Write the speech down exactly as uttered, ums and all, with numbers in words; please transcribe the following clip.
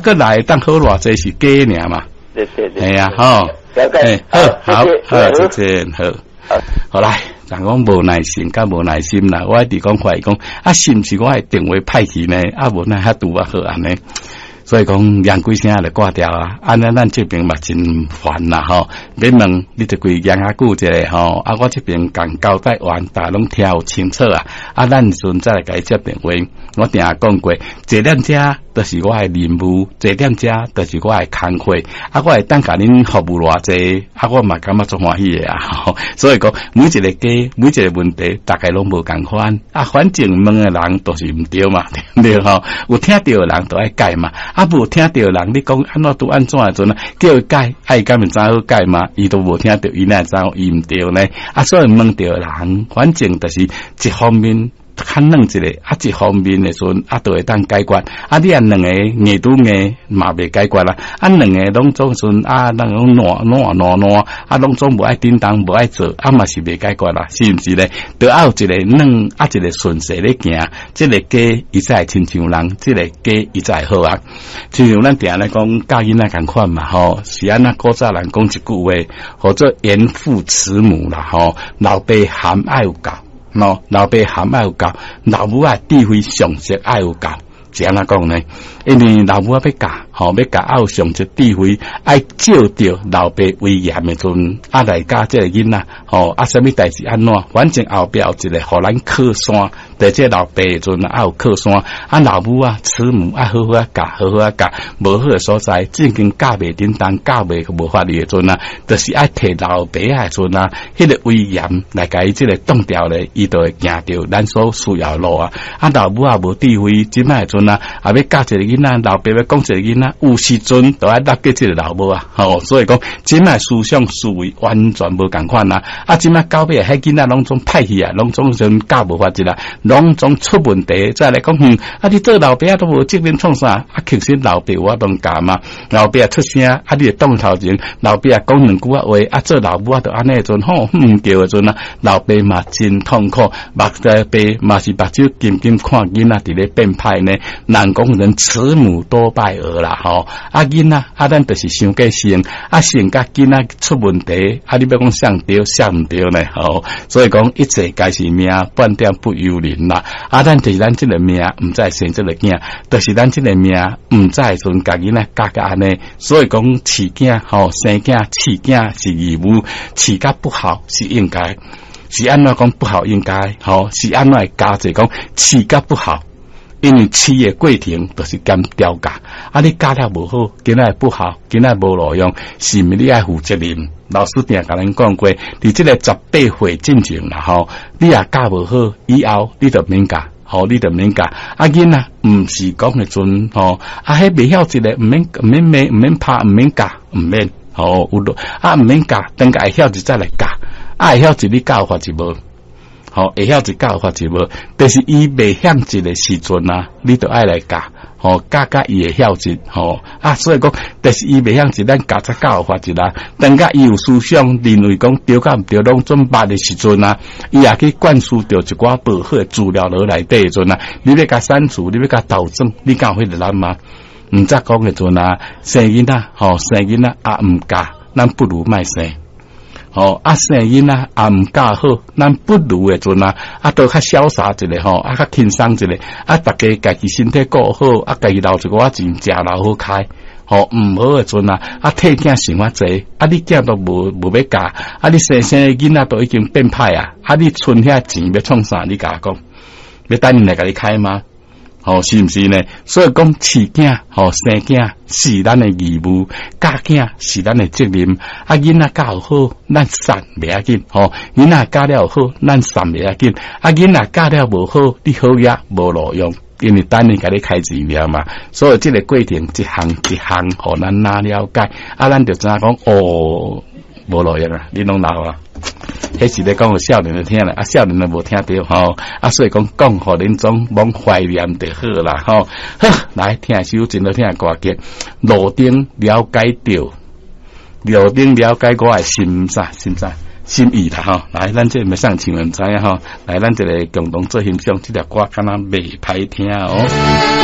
个来当好偌济是假尔嘛。 对对对。 哎呀，吼，哎，好，好，好，再见，好，好来。人讲无耐心，甲无耐心啦。我一直讲怀疑讲，啊，是毋是我的电话歹去呢？啊，无那遐拄啊好安尼。所以讲，两几声就挂掉啊！安尼咱这边嘛真烦啦吼。免问你这几样啊久一个吼，啊我这边讲交代完，大家拢听有清楚啊！啊，咱阵再来甲伊接电话。我定下讲过，这两者就是我的任务，这两者就是我的工课。啊，我会等甲恁服务偌济，啊，我嘛感觉足欢喜的啊！吼，所以讲每一个家，每一个问题，大概拢无共款。啊，反正问的人都是毋对嘛，对不对吼？有听到的人都爱改嘛。啊，无听到人，你讲安怎拄安怎诶阵啊？叫伊改，啊伊敢毋知好改嘛？伊都无听到，伊哪知伊毋对呢？啊，所以问到人，反正就是一方面较软一个，啊一方面诶阵啊都会当解决。啊，你啊两个硬拄硬嘛未解决啦。啊两个拢总阵啊，人拢烂烂烂烂，啊拢总无爱叮当，无爱做，啊嘛是未解决啦，是毋是咧？都要有一个软，啊一个顺势咧行，即个家伊才会亲像人，即个家伊才会好啊。亲像咱定来讲教囡仔共款嘛，吼，是安那古早人讲一句话，或者严父慈母啦，吼，老爸含爱有教，喏，老爸含爱有教，老母啊智慧常识爱有教。是安怎讲呢？因为老母啊要教，吼要教啊有上级智慧，爱照着老爸威严的阵，啊来教这个囡仔，吼啊什么代志安怎？反正后壁有一个互咱靠山，在这老爸的阵啊有靠山，啊老母啊慈母啊好好啊教，好好啊教，无好的所在，正经教袂叮当，教袂无法力的阵啊，就是爱摕老爸的阵啊，迄个威严来甲伊这个冻掉咧，伊就会行着咱所需要路啊。啊老母啊无智慧，即摆阵。啊，也要教一个囡仔，老爸要讲一个囡仔，有時陣都要納嘅一個老母啊，吼、哦，所以講，即賣思想思維完全無共款啦。啊，即賣到尾迄囡仔攏總歹去啊，攏總陣教無法子啦，攏總出問題。再來講，嗯，啊，你做老爸啊都無責任創啥？啊，其實老爸我攏教嘛，老爸出聲，啊，你當頭前，老爸講兩句啊話，啊，做老母啊都安尼陣，吼，唔對嘅陣啊，老爸嘛真痛苦，目仔爸嘛是目睭緊緊看囡仔佇咧變歹呢。人講人慈母多敗兒啦，吼！啊囡仔啊，咱就是想過生，啊生甲囡仔出問題，啊你要講上對上唔對呢，吼！所以講一切皆是命，半點不由人啦。啊，咱就是咱這個命，唔再生這個囝，就是咱這個命，唔再從家囡仔教甲安尼。所以講飼囝吼，生囝飼囝是義務，飼甲不好是應該，是安怎講不好應該，吼，是安怎教者講飼甲不好。因為飼嘅過程就是咁調教，啊你教得無好，囡仔不好，囡仔無路用，是毋是你愛負責任？老師定甲咱講過，佇即個十八歲進前啦，吼，你也教無好，以後你就免教，吼，你就免教。啊囡仔毋是講嘅陣，吼，啊迄未曉一個，毋免毋免罵，毋免拍，毋免教，毋免，吼，有咯，啊毋免教，等個會曉就再來教，啊會曉就你教法就無。吼，會曉一教法就無，但是伊未曉一個時陣啊，你都愛來教，吼教教伊會曉一，吼啊，所以講，但是伊未曉一，咱教則教法一啦。等甲伊有思想，認為講對甲毋對，攏準捌的時陣啊，伊也去灌輸着一寡不好的資料落內底的陣啊，你要甲刪除，你要甲糾正，你敢有迄個人嗎？毋則講的陣啊，生囡仔，吼生囡仔啊毋教，咱不如莫生。吼、哦、啊生囡仔啊毋教好，咱不如誒陣啊，啊都較瀟灑一個吼，啊較輕鬆一個，啊大家家己身體顧好，啊家己留一個錢食留好開，吼毋好誒陣啊，啊替囝想法濟，啊你囝都無無要教，啊你生生誒囡仔都已經變歹啊，啊你存遐錢要創啥？你甲我講，要等人來甲你開嗎？吼、哦，是毋是呢？所以講飼囝，吼生囝是咱的義務，教囝是咱的責任。啊，囡仔教好，咱散袂要緊，吼囡仔教了好，咱散袂要緊。啊，囡仔教了無好，你好嘢無路用，因為等你甲你開治療嘛。所以這個過程一項一項，互咱哪了解，啊，咱就知影講哦，無路用啊，你攏老啊。迄時咧講互少年就聽啦，啊少年就無聽到吼，啊所以講講互恁總罔懷念就好啦吼。好，來聽首真好聽嘅歌曲，路頂了解到，路頂了解我嘅心啥心啥心意啦吼。來，咱這咪上情人知影吼，來咱這個共同做欣賞，這條歌敢若袂歹聽哦。